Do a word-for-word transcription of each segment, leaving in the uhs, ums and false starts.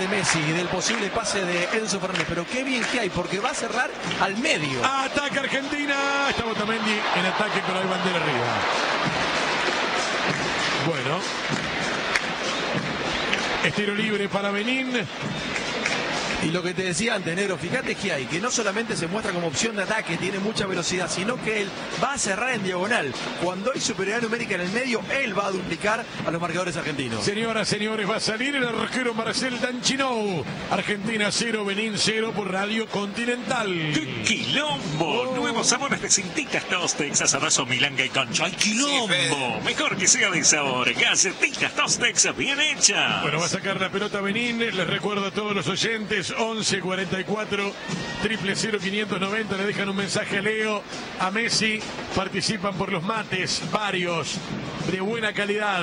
de Messi, del posible pase de Enzo Fernández, pero qué bien que hay, porque va a cerrar al medio. Ataca Argentina. Está Otamendi en ataque, pero hay bandera arriba. Bueno. Estiro libre para Benín. Y lo que te decía antes, Negro, fíjate que hay, que no solamente se muestra como opción de ataque, tiene mucha velocidad, sino que él va a cerrar en diagonal. Cuando hay superioridad numérica en el medio, él va a duplicar a los marcadores argentinos. Señoras, señores, va a salir el arquero Marcel Danchinou. Argentina cero, Benín cero por Radio Continental. ¡Qué quilombo! Oh. Nuevos sabores de Cintitas Tostex, asadoso, milanga y concha. ¡Ay, quilombo! Sí, mejor que sea de sabor. Gacetitas Tostex bien hecha. Bueno, va a sacar la pelota Benín. Les recuerdo a todos los oyentes, once cuarenta y cuatro, triple cero quinientos noventa. Le dejan un mensaje a Leo, a Messi. Participan por los mates, varios, de buena calidad,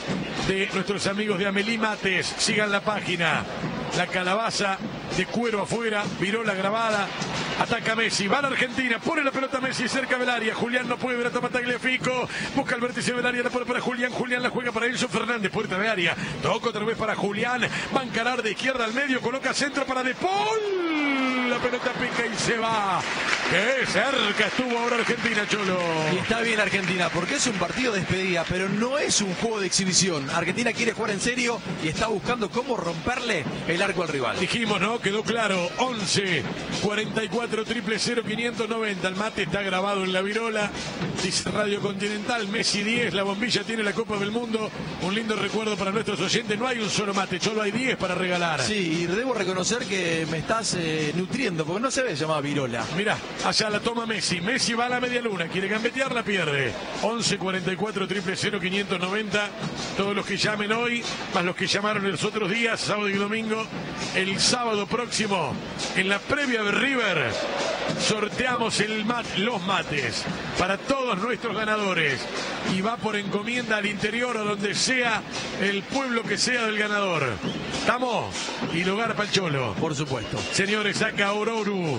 de nuestros amigos de Amelí Mates. Sigan la página. La calabaza de cuero afuera, virola grabada. Ataca Messi, va a la Argentina, pone la pelota Messi cerca del área. Julián no puede ver a Tagliafico. Busca el vértice del área, la pone para Julián. Julián la juega para Enzo Fernández, puerta de área. Toca otra vez para Julián. Va a encarar de izquierda al medio, coloca centro para De Paul. La pelota pica y se va. Qué cerca estuvo ahora Argentina, Cholo. Y está bien Argentina, porque es un partido de despedida, pero no es un juego de exhibición. Argentina quiere jugar en serio y está buscando cómo romperle el arco al rival. Dijimos, ¿no? Quedó claro. once cuarenta y cuatro, triple cero quinientos noventa. El mate está grabado en la virola. Dice Radio Continental. Messi diez. La bombilla tiene la Copa del Mundo. Un lindo recuerdo para nuestros oyentes. No hay un solo mate, solo hay diez para regalar. Sí, y debo reconocer que me estás eh, nutriendo, porque no se ve llamada virola. Mirá, allá la toma Messi. Messi va a la media luna. Quiere gambetear, la pierde. once cuarenta y cuatro, triple cero quinientos noventa. Todos los que llamen hoy, más los que llamaron los otros días, sábado y domingo. El sábado próximo, en la previa de River, sorteamos el mat, los mates para todos nuestros ganadores. Y va por encomienda al interior o donde sea el pueblo que sea del ganador. ¿Estamos? Y lugar para el Cholo. Por supuesto. Señores, saca Ororu.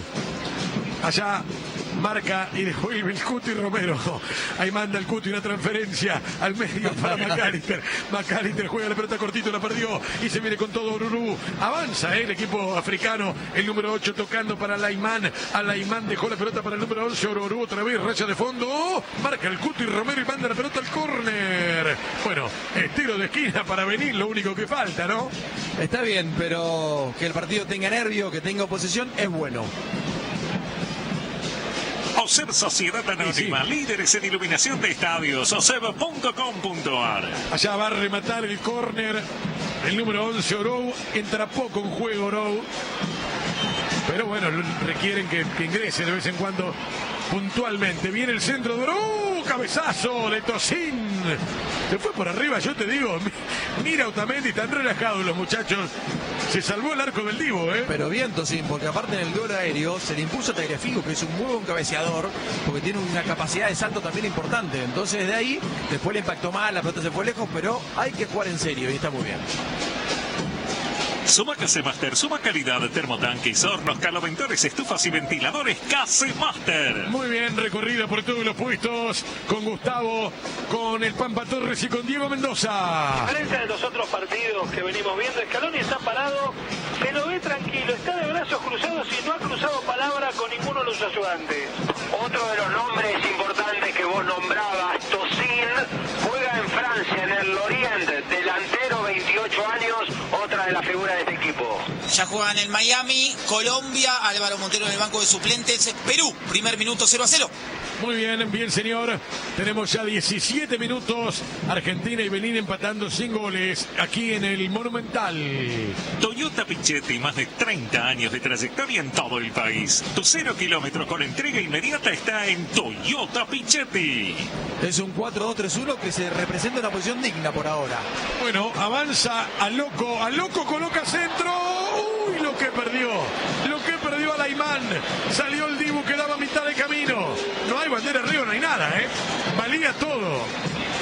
Allá marca y devuelve el Cuti Romero. Ahí manda el Cuti una transferencia al medio para McAllister. McAllister juega la pelota cortito, la perdió y se viene con todo Orurú. Avanza eh, el equipo africano. El número ocho tocando para Laimán. A Laimán dejó la pelota para el número once. Orurú otra vez, racha de fondo. Oh, marca el Cuti Romero y manda la pelota al córner. Bueno, estilo de esquina para venir, lo único que falta, ¿no? Está bien, pero que el partido tenga nervio, que tenga oposición, es bueno. OSEB Sociedad Anónima, sí, sí. Líderes en iluminación de estadios, oseb punto com punto ar. Allá va a rematar el córner el número once, Orou. Entra poco en juego Orou, pero bueno, requieren que, que ingrese de vez en cuando puntualmente. Viene el centro de Orou, cabezazo de Tocín. Se fue por arriba, yo te digo. Mira Otamendi, están relajados los muchachos. Se salvó el arco del Divo, ¿eh? Pero bien, Tocín, porque aparte en el gol aéreo se le impuso a Tagliafico, que es un muy buen cabeceador, porque tiene una capacidad de salto también importante. Entonces de ahí, después le impactó mal, la pelota se fue lejos, pero hay que jugar en serio y está muy bien. Suma Casemaster, suma calidad de termotanques, hornos, caloventores, estufas y ventiladores Casemaster. Muy bien, recorrida por todos los puestos con Gustavo, con el Pampa Torres y con Diego Mendoza. A diferencia de los otros partidos que venimos viendo, Scaloni está parado, se lo ve tranquilo, está de brazos cruzados y no ha cruzado palabra con ninguno de los ayudantes. Otro de los nombres importantes que vos nombrabas, Tocín, juega en Francia, en el Lorient, delantero, veintiocho años, otra de las figuras de este equipo. Ya juegan en Miami, Colombia, Álvaro Montero en el banco de suplentes, Perú, primer minuto cero a cero. Muy bien, bien señor. Tenemos ya diecisiete minutos. Argentina y Benín empatando sin goles aquí en el Monumental. Toyota Pichetti, más de treinta años de trayectoria en todo el país. Tu cero kilómetros con entrega inmediata está en Toyota Pichetti. Es un cuatro dos tres uno que se representa una posición digna por ahora. Bueno, avanza a Loco, a Loco coloca centro. Uy, lo que perdió, lo que perdió a Laimán. Salió el Dibu, quedaba a mitad de camino. No hay bandera arriba, no hay nada, ¿eh? Valía todo.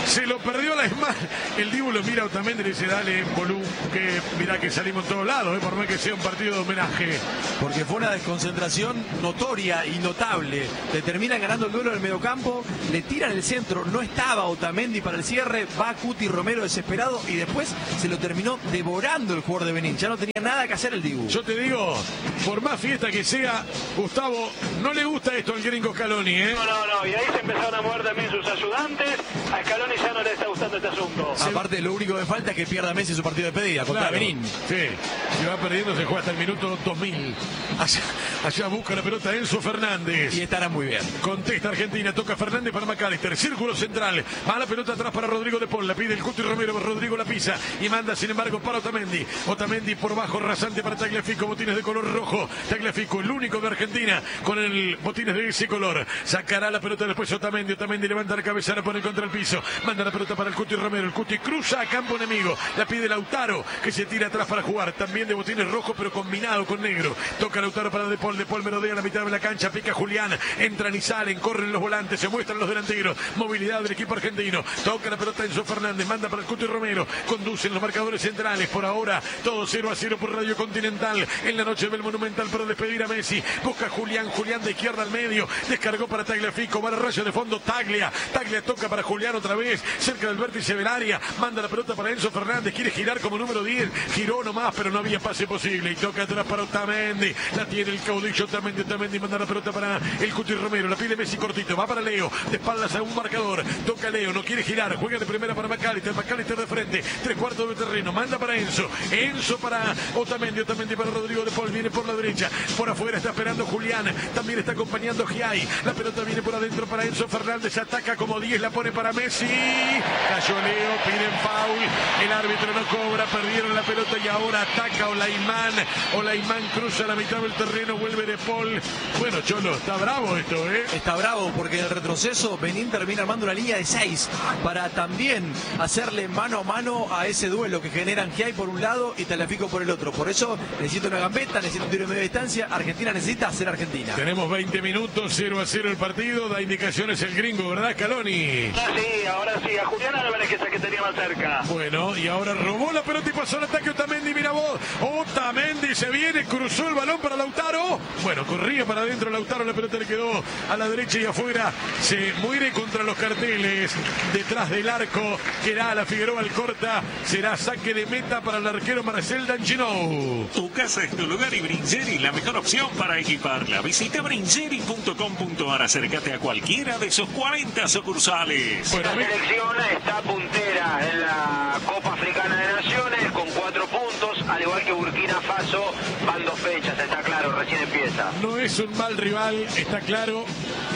Se lo perdió la Esmal. El Dibu lo mira a Otamendi y le dice, dale, Bolú, que mira que salimos en todos lados, ¿eh? Por más que sea un partido de homenaje. Porque fue una desconcentración notoria y notable. Le terminan ganando el duelo en el mediocampo, le tiran el centro, no estaba Otamendi para el cierre, va Cuti Romero desesperado y después se lo terminó devorando el jugador de Benín. Ya no tenía nada que hacer el Dibu. Yo te digo, por más fiesta que sea, Gustavo, no le gusta esto al gringo Scaloni, ¿eh? No, no, no, y ahí se empezaron a mover también sus ayudantes. A Scaloni ya no le está gustando este asunto. Sí. Aparte, lo único que falta es que pierda Messi su partido de despedida contra Claro, Benín. Sí, si va perdiendo se juega hasta el minuto dos mil. Allá, allá busca la pelota Enzo Fernández. Y estará muy bien. Contesta Argentina, toca Fernández para McAllister, círculo central, va la pelota atrás para Rodrigo de Paul, la pide el Cuti Romero, Rodrigo la pisa y manda sin embargo para Otamendi. Otamendi por bajo, rasante para Tagliafico, botines de color rojo. Tagliafico, el único de Argentina con el botines de ese color. Sacará la pelota después Otamendi, Otamendi levanta la cabeza, la pone contra el piso, manda la pelota para el Cuti Romero, el Cuti cruza a campo enemigo, la pide Lautaro que se tira atrás para jugar, también de botines rojos pero combinado con negro. Toca Lautaro para De Paul, De Paul merodea la mitad de la cancha, pica Julián, entran y salen, corren los volantes, se muestran los delanteros, movilidad del equipo argentino, toca la pelota Enzo Fernández, manda para el Cuti Romero, conducen los marcadores centrales, por ahora todo cero a cero por Radio Continental, en la noche del Monumental para despedir a Messi, busca Julián, Julián de izquierda al medio, descargó para Tagliafico, va a la raya de fondo Taglia, Taglia toca para Julián otra vez, cerca del vértice del área, manda la pelota para Enzo Fernández, quiere girar como número diez, giró nomás pero no había pase posible y toca atrás para Otamendi, la tiene el caudillo Otamendi, Otamendi manda la pelota para el Cuti Romero, la pide Messi cortito, va para Leo, de espaldas a un marcador, toca Leo, no quiere girar, juega de primera para McAllister, McAllister de frente, tres cuartos de terreno, manda para Enzo, Enzo para Otamendi, Otamendi para Rodrigo de Paul, viene por la derecha, por afuera está esperando Julián, también está acompañando Giai, la pelota viene por adentro para Enzo Fernández, ataca como diez, la pone para Messi, cayó Leo, piden foul, el árbitro no cobra, perdieron la pelota y ahora ataca Olaimán, Olaimán cruza la mitad del terreno, vuelve de Paul, bueno Cholo, está bravo esto, ¿eh? Está bravo porque en el retroceso Benín termina armando una línea de seis para también hacerle mano a mano a ese duelo que generan Giai por un lado y Tagliafico por el otro. Por eso necesita una gambeta, necesita un tiro de media distancia. Argentina necesita ser Argentina. Tenemos veinte minutos, cero a cero el partido, da indicaciones el gringo, ¿verdad, Scaloni? Ah, sí, ahora sí, a Julián Álvarez que es el que tenía más cerca. Bueno, y ahora robó la pelota y pasó el ataque Otamendi, mira vos, Otamendi se viene, cruzó el balón para Lautaro, bueno, corría para adentro Lautaro, la pelota le quedó a la derecha y afuera, se muere contra los carteles, detrás del arco, queda la Figueroa al corta, será saque de meta para el arquero Marcel Danginou. Tu casa es tu lugar y Bringeri la mejor opción para equiparla. Visita bringeri punto com punto ar, acércate a cualquiera de sus cuarenta sucursales. Bueno, La selección está puntera en la Copa Africana de Naciones con cuatro puntos, al igual que Burkina Faso, van dos fechas, está claro, recién empieza. no es un mal rival, está claro,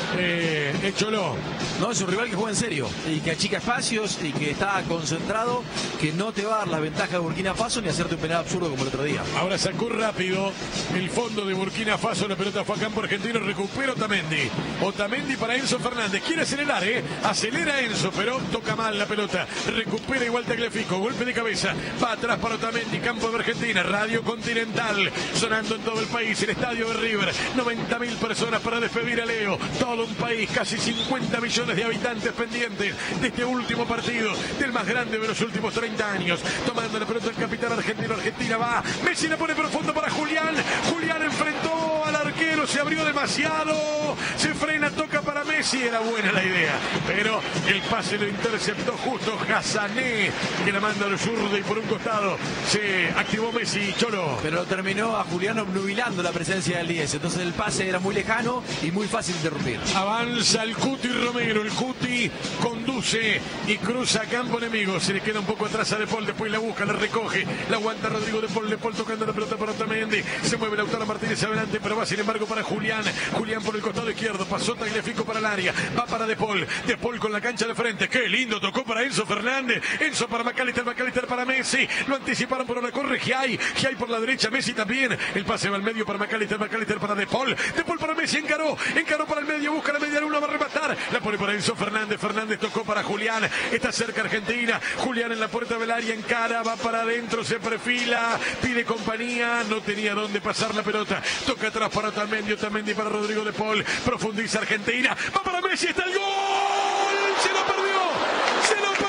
eh, el Cholo. No, es un rival que juega en serio y que achica espacios y que está concentrado, que no te va a dar las ventajas de Burkina Faso ni hacerte un penal absurdo como el otro día. Ahora sacó rápido el fondo de Burkina Faso, la pelota fue a campo argentino, recupera Otamendi. Otamendi para Enzo Fernández, quiere acelerar, ¿eh? Acelera Enzo, pero toca mal la pelota. Recupera igual Tagliafico, golpe de cabeza, va atrás para Otamendi, campo de Argentina, Radio Continental, sonando en todo el país, el estadio de River, noventa mil personas para despedir a Leo, todo un país, casi cincuenta millones de habitantes pendientes de este último partido, del más grande de los últimos treinta años, tomando la pelota el capitán argentino, Argentina va, Messi la pone profundo para Julián, Julián enfrentó al arquero, se abrió demasiado, se frena, toca para Messi, era buena la idea, pero el pase lo interceptó justo Hassané, que la manda al zurdo y por un costado se activó Messi, Cholo. Pero terminó a Julián obnubilando la presencia del diez, entonces el pase era muy lejano y muy fácil de interrumpir. Avanza el Cuti Romero, el Cuti conduce y cruza campo enemigo, se le queda un poco atrás a De Paul, después la busca, la recoge, la aguanta Rodrigo De Paul, De Paul tocando la pelota para Otamendi, se mueve Lautaro Martínez adelante, pero va sin embargo para Julián, Julián por el costado izquierdo, pasó Tagliafico para el área, va para De Paul, De Paul con la cancha de frente, qué lindo, tocó para Enzo Fernández, Enzo para McAllister, McAllister para Messi, lo anticiparon por ahora, corre Giai, Giai por la derecha, Messi también, el pase va al medio para McAllister, McAllister para De Paul, De Paul para Messi, encaró, encaró para el medio, busca la media luna, va a rematar, la pone para Enzo Fernández, Fernández tocó para Julián, está cerca Argentina, Julián en la puerta del área, encara, va para adentro, se perfila, pide compañía, no tenía dónde pasar la pelota, toca atrás para Otamendi, Otamendi para Rodrigo De Paul, profundiza Argentina, va para Messi, está el gol, se lo perdió, se lo perdió.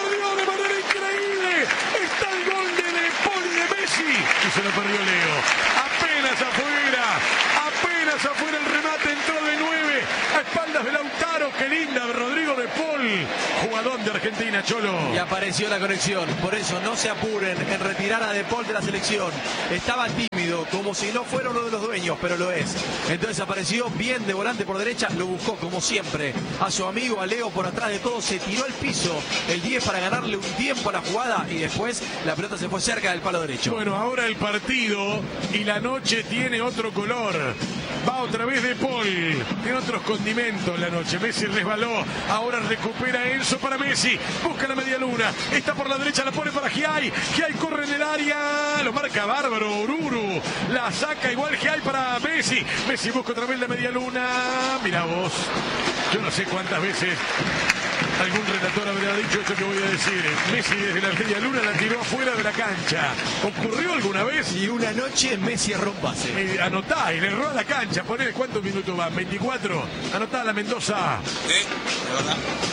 y se lo perdió Leo. Apenas afuera, apenas afuera el remate, entró de nueve a espaldas de Lautaro. Qué linda, Rodrigo de Paul, jugador de Argentina, Cholo. Y apareció la conexión, por eso no se apuren en retirar a De Paul de la selección. Estaba tímido, como si no fuera uno de los dueños, pero lo es. Entonces apareció bien de volante por derecha, lo buscó como siempre a su amigo, a Leo por atrás de todo, se tiró al piso el diez para ganarle un tiempo a la jugada y después la pelota se fue cerca del palo derecho. Bueno, ahora el partido y la noche tiene otro color. Va otra vez De Paul, tiene otros condimentos la noche. Messi resbaló, ahora recupera Enzo para Messi, busca la media luna, está por la derecha, la pone para Giai, Giai corre en el área, lo marca bárbaro, Oruru, la saca igual Giai para Messi, Messi busca otra vez la media luna. Mira vos, yo no sé cuántas veces algún relator habrá dicho esto que voy a decir. Messi desde la media luna la tiró afuera de la cancha. ¿Ocurrió alguna vez? Y una noche Messi erró un pase. Eh, anotá, y le erró a la cancha. Ponele cuántos minutos van, veinticuatro. Anotá la Mendoza. Sí, de verdad.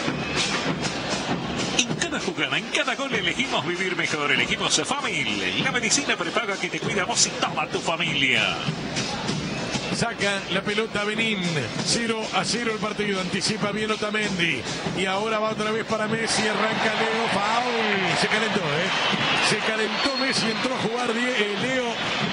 En cada jugada, en cada gol elegimos vivir mejor. Elegimos Famil, la medicina prepaga que te cuida a vos y toda tu familia. Saca la pelota Benín, cero a cero el partido, anticipa bien Otamendi y ahora va otra vez para Messi, arranca Leo, foul, se calentó, ¿eh? Se calentó Messi, entró a jugar eh, Leo,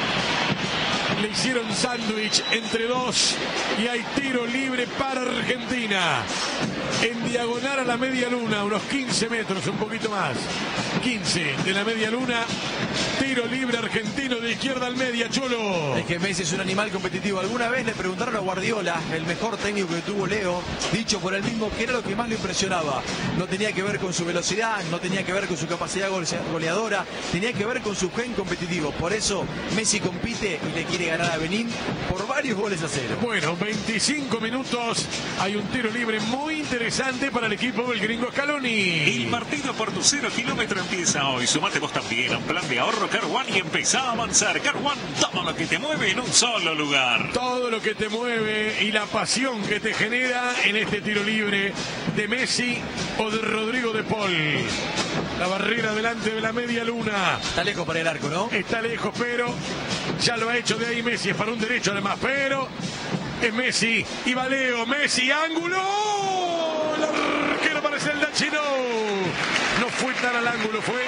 le hicieron sándwich entre dos y hay tiro libre para Argentina. En diagonal a la media luna, unos quince metros, un poquito más. quince de la media luna. Tiro libre argentino de izquierda al media, Cholo. Es que Messi es un animal competitivo. Alguna vez le preguntaron a Guardiola, el mejor técnico que tuvo Leo, dicho por él mismo que era lo que más le impresionaba. No tenía que ver con su velocidad, no tenía que ver con su capacidad goleadora, tenía que ver con su gen competitivo. Por eso Messi compite y le quiere ganar a Benín por varios goles a cero. Bueno, veinticinco minutos. Hay un tiro libre muy interesante para el equipo del gringo Scaloni. El partido por tu cero kilómetro empieza hoy. Sumate vos también a un plan de ahorro Car One y empezá a avanzar. Car One, todo lo que te mueve en un solo lugar. Todo lo que te mueve y la pasión que te genera en este tiro libre de Messi o de Rodrigo de Paul. La barrera delante de la media luna. Está lejos para el arco, ¿no? Está lejos, pero ya lo ha hecho de ahí Messi. Es para un derecho además, pero es Messi. Y va Leo, Messi, ángulo. El arquero parece el Dachino. No fue tan al ángulo, fue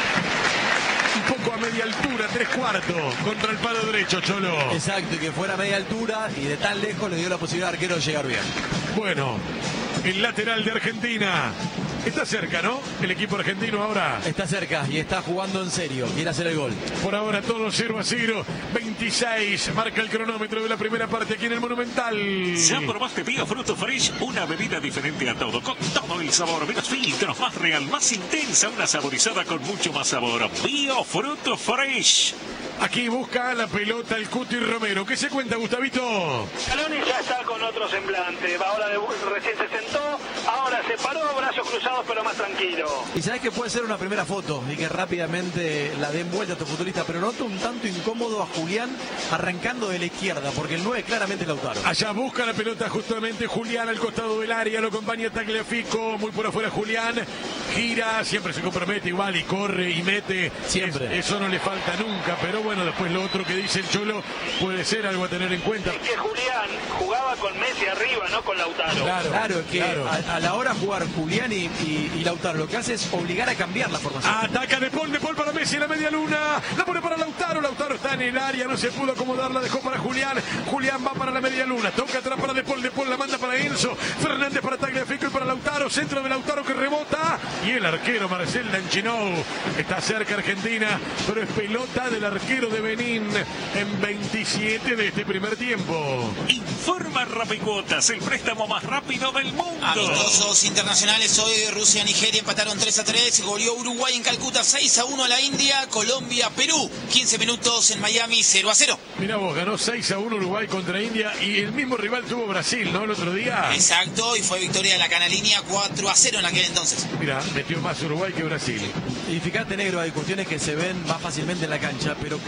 un poco a media altura, tres cuartos, contra el palo derecho, Cholo. Exacto, y que fuera a media altura y de tan lejos le dio la posibilidad al arquero de llegar bien. Bueno, el lateral de Argentina está cerca, ¿no? El equipo argentino ahora. Está cerca y está jugando en serio. Quiere hacer el gol. Por ahora todo cero a cero. veintiséis. Marca el cronómetro de la primera parte aquí en el Monumental. ¿Ya probaste Bio Fruto Fresh? Una bebida diferente a todo, con todo el sabor, menos filtros, más real, más intensa, una saborizada con mucho más sabor. Bio Fruto Fresh. Aquí busca la pelota el Cuti Romero. ¿Qué se cuenta, Gustavito? Scaloni ya está con otro semblante. Ahora de, recién se sentó, ahora se paró, brazos cruzados pero más tranquilo. Y sabes que puede ser una primera foto y que rápidamente la den vuelta a tu futbolista, pero noto un tanto incómodo a Julián arrancando de la izquierda, porque el nueve claramente es Lautaro. Allá busca la pelota justamente Julián al costado del área, lo acompaña Tagliafico, muy por afuera Julián, gira, siempre se compromete igual y corre y mete. Siempre. Es, eso no le falta nunca, pero bueno. Bueno, después lo otro que dice el Cholo puede ser algo a tener en cuenta. Es que Julián jugaba con Messi arriba, no con Lautaro. Claro, claro, es que claro. A, a la hora de jugar Julián y, y, y Lautaro lo que hace es obligar a cambiar la formación. Ataca De Paul, De Paul para Messi en la media luna, la pone para Lautaro, Lautaro está en el área, no se pudo acomodar, la dejó para Julián, Julián va para la media luna, toca atrás para De Paul, De Paul la manda para Enzo, Fernández para Tagliafico y para Lautaro, centro de Lautaro que rebota, y el arquero Marcel Lanchinou, está cerca Argentina, pero es pelota del arquero de Benín en veintisiete de este primer tiempo. Informa Rapicuotas, el préstamo más rápido del mundo. Amistosos internacionales hoy, Rusia, Nigeria empataron tres a tres, goleó Uruguay en Calcuta seis a uno a la India, Colombia, Perú, quince minutos en Miami cero a cero. Mirá vos, ganó seis a uno Uruguay contra India y el mismo rival tuvo Brasil, ¿no? El otro día. Exacto, y fue victoria de la Canalínea cuatro a cero en aquel entonces. Mirá, metió más Uruguay que Brasil. Y fíjate, negro, hay cuestiones que se ven más fácilmente en la cancha, pero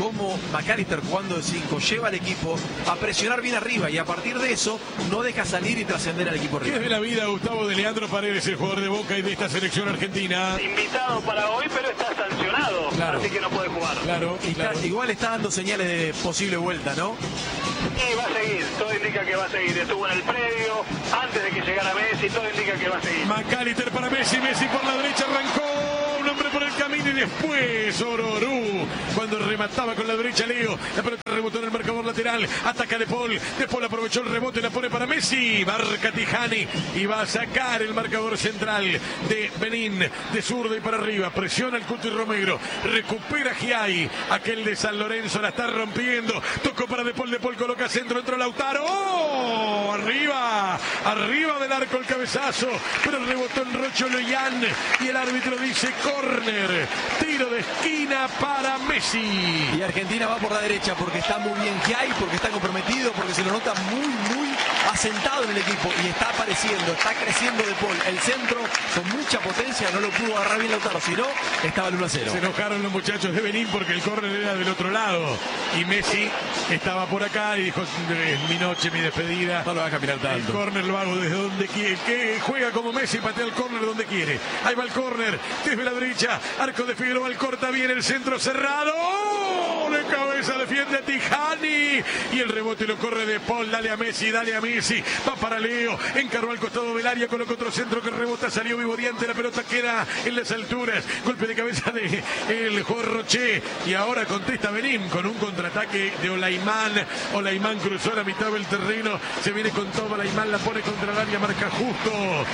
cómo McAllister jugando de cinco lleva al equipo a presionar bien arriba y a partir de eso no deja salir y trascender al equipo ¿Qué rival. es de la vida, Gustavo, de Leandro Paredes, el jugador de Boca y de esta selección argentina? Invitado para hoy, pero está sancionado, Claro. así que no puede jugar. Claro, Y está- claro. igual está dando señales de posible vuelta, ¿no? Y va a seguir, todo indica que va a seguir. Estuvo en el predio, antes de que llegara Messi, todo indica que va a seguir. McAllister para Messi, Messi por la derecha arrancó, un hombre por el camino y después Ororú, cuando remataba con la derecha Leo, la pelota rebotó en el marcador lateral, ataca De Paul, De Paul aprovechó el rebote, la pone para Messi, marca Tijani y va a sacar el marcador central de Benín, de zurdo y para arriba, presiona el Cuti Romero, recupera Giai, aquel de San Lorenzo la está rompiendo, tocó para De Paul, De Paul coloca centro, entró Lautaro, ¡oh! Arriba, arriba del arco el cabezazo, pero rebotó en Rocho Loyan y el árbitro dice córner, tiro de esquina para Messi. Y Argentina va por la derecha porque está muy bien Giai, porque está comprometido, porque se lo nota muy, muy asentado en el equipo y está apareciendo, está creciendo De Paul. El centro con mucha potencia no lo pudo agarrar bien Lautaro, si no, estaba el uno a cero. Se enojaron los muchachos de Benín porque el córner era del otro lado y Messi estaba por acá y dijo, es mi noche, mi despedida. No lo va a caminar El tanto. córner lo hago desde donde quiere, que juega como Messi, patea el córner donde quiere. Ahí va el córner, desde la derecha, arco de Figueroa, el corta bien, el centro cerrado. ¡Oh! De cabeza defiende a Tijani y el rebote lo corre De Paul, dale a Messi, dale a Messi, va para Leo, encaró al costado del área, colocó otro centro que rebota, salió vivoreante, la pelota queda en las alturas, golpe de cabeza de el jugador Roché y ahora contesta Benín con un contraataque de Olaimán. Olaimán cruzó la mitad del terreno, se viene con todo Olaimán, la pone contra el área, marca justo,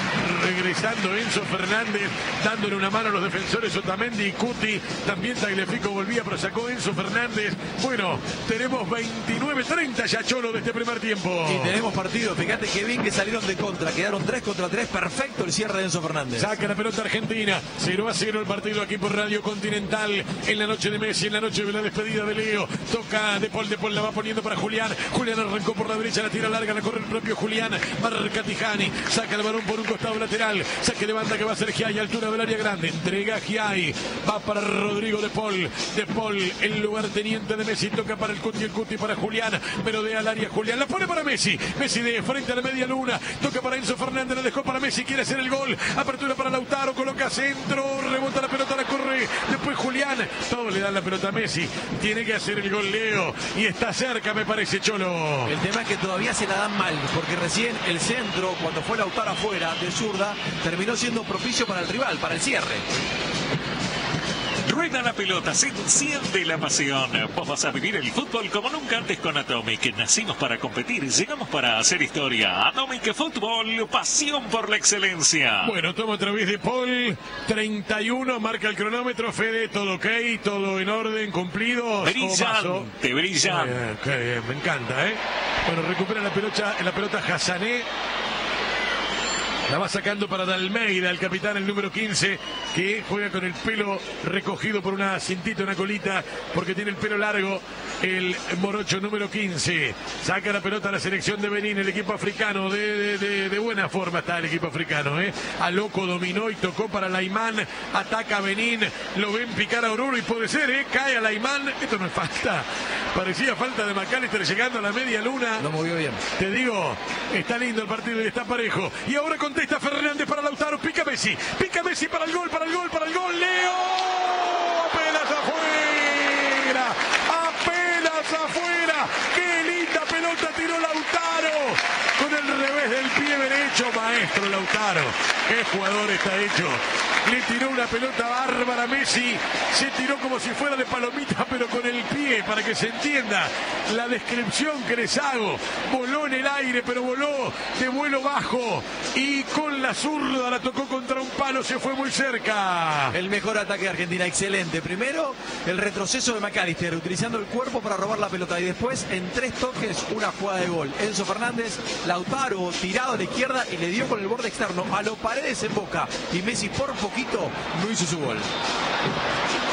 regresando Enzo Fernández, dándole una mano a los defensores Otamendi y Cuti, también Tagliafico volvía, pero sacó Enzo Fernández. Bueno, tenemos veintinueve treinta ya, Cholo, de este primer tiempo. Y tenemos partido, fíjate qué bien que salieron de contra, quedaron tres contra tres, perfecto el cierre de Enzo Fernández. Saca la pelota Argentina, cero a cero el partido aquí por Radio Continental, en la noche de Messi, en la noche de la despedida de Leo, toca De Paul, De Paul la va poniendo para Julián, Julián arrancó por la derecha, la tira larga, la corre el propio Julián, marca Tijani, saca el balón por un costado lateral, saque de banda que va a ser Giai, altura del área grande, entrega a Giai, va para Rodrigo De Paul, De Paul, el lugarteniente de Messi, toca para el Cuti, el Cuti para Julián, pero de al área Julián, la pone para Messi, Messi de frente a la media luna, toca para Enzo Fernández, la dejó para Messi, quiere hacer el gol, apertura para Lautaro, coloca centro, rebota la pelota, la corre, después Julián, todos le dan la pelota a Messi, tiene que hacer el gol Leo, y está cerca me parece, Cholo. El tema es que todavía se la dan mal, porque recién el centro, cuando fue Lautaro afuera de zurda, terminó siendo propicio para el rival, para el cierre. Rueda la pelota, se enciende la pasión. Vos vas a vivir el fútbol como nunca antes con Atomic. Nacimos para competir, llegamos para hacer historia. Atomic Fútbol, pasión por la excelencia. Bueno, toma otra vez De Paul, treinta y uno, marca el cronómetro, Fede, todo ok, todo en orden, cumplido. Brillante, brillante. Bien, qué bien, me encanta, ¿eh? Bueno, recupera la pelota, la pelota Hassané. La va sacando para Dalmeida, el capitán, el número quince, que juega con el pelo recogido por una cintita, una colita, porque tiene el pelo largo, el morocho número quince. Saca la pelota a la selección de Benín, el equipo africano, de, de, de, de buena forma está el equipo africano, ¿eh? A loco dominó y tocó para Laimán, ataca a Benín, lo ven picar a Oruro y puede ser, ¿eh? Cae a Laimán, esto no es falta, parecía falta de McAllister llegando a la media luna. Lo movió bien. Te digo, está lindo el partido y está parejo. Y ahora contesta Fernández para Lautaro, pica Messi, pica Messi para el gol, para el gol, para el gol, Leo, apenas afuera, apenas afuera, qué linda pelota tiró Lautaro, con el revés del pie derecho, maestro Lautaro, qué jugador está hecho. Le tiró una pelota bárbara a Messi, se tiró como si fuera de palomita, pero con el pie, para que se entienda la descripción que les hago. Voló en el aire, pero voló de vuelo bajo y con la zurda la tocó contra un palo, se fue muy cerca. El mejor ataque de Argentina, excelente. Primero, el retroceso de McAllister, utilizando el cuerpo para robar la pelota. Y después, en tres toques, una jugada de gol. Enzo Fernández, Lautaro tirado a la izquierda y le dio con el borde externo a los Paredes en Boca. Y Messi por poquito no hizo su gol. Doy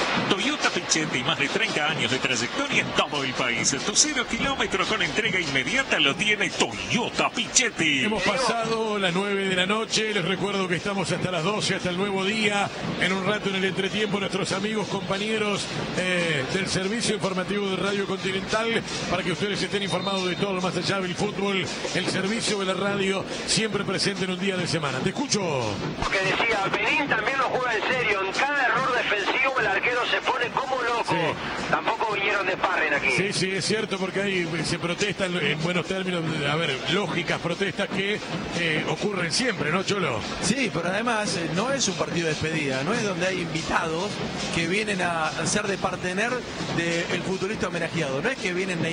Toyota Pichetti, más de treinta años de trayectoria en todo el país. Tu cero kilómetro con entrega inmediata lo tiene Toyota Pichetti. Hemos pasado las nueve de la noche. Les recuerdo que estamos hasta las doce, hasta el nuevo día. En un rato en el entretiempo, nuestros amigos, compañeros eh, del servicio informativo de Radio Continental, para que ustedes estén informados de todo lo más allá del fútbol. El servicio de la radio siempre presente en un día de semana. Te escucho. Porque decía, Benín también lo juega en serio. En cada error defensivo el arquero se pone como loco. Sí. Tampoco vinieron de sparring aquí. Sí, sí, es cierto, porque ahí se protestan en buenos términos, a ver, lógicas protestas que eh, ocurren siempre, ¿no, Cholo? Sí, pero además eh, no es un partido de despedida, no es donde hay invitados que vienen a ser de partener del futbolista homenajeado, no es que vienen